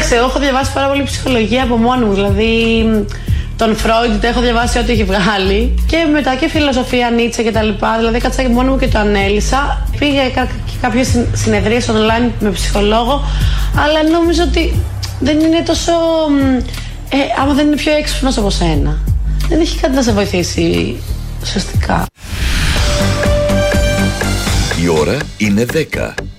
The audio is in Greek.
Κοίταξε, εγώ έχω διαβάσει πάρα πολύ ψυχολογία από μόνη μου. Δηλαδή, τον Φρόιντ έχω διαβάσει ό,τι έχει βγάλει. Και μετά και φιλοσοφία, Νίτσε κτλ. Δηλαδή, κάτσα και μόνη μου και το ανέλησα. Πήγα και κάποιες συνεδρίες online με ψυχολόγο. Αλλά νόμιζα ότι δεν είναι τόσο. Άμα δεν είναι πιο έξυπνος από σένα, δεν έχει κάτι να σε βοηθήσει ουσιαστικά. Η ώρα είναι 10.